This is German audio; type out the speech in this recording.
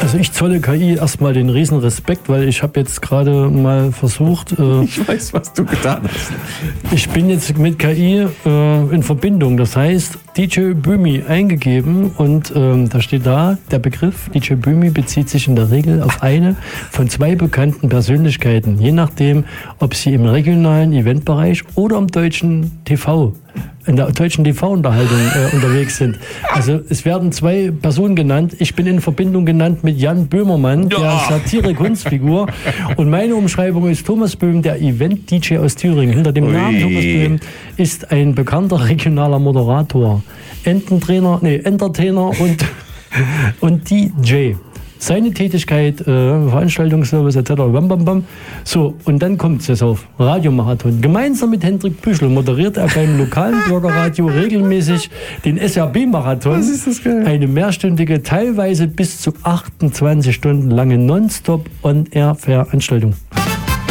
Also ich zolle KI erstmal den riesen Respekt, weil ich habe jetzt gerade mal versucht... ich weiß, was du getan hast. Ich bin jetzt mit KI in Verbindung. Das heißt, DJ Bümi eingegeben und da steht da, der Begriff DJ Bümi bezieht sich in der Regel auf eine von zwei bekannten Persönlichkeiten, je nachdem, ob sie im regionalen Eventbereich oder im deutschen TV, in der deutschen TV-Unterhaltung unterwegs sind. Also es werden zwei Personen genannt. Ich bin in Verbindung genannt mit Jan Böhmermann, der Satire-Kunstfigur. Und meine Umschreibung ist Thomas Böhm, der Event-DJ aus Thüringen. Hinter dem Namen Thomas Böhm ist ein bekannter regionaler Moderator, Entertainer und DJ. Seine Tätigkeit, Veranstaltungsservice etc. So, und dann kommt es jetzt auf Radiomarathon. Gemeinsam mit Hendrik Büschel moderiert er beim lokalen Bürgerradio regelmäßig den SRB-Marathon. Was ist das geil? Eine mehrstündige, teilweise bis zu 28 Stunden lange Nonstop-On-Air-Veranstaltung.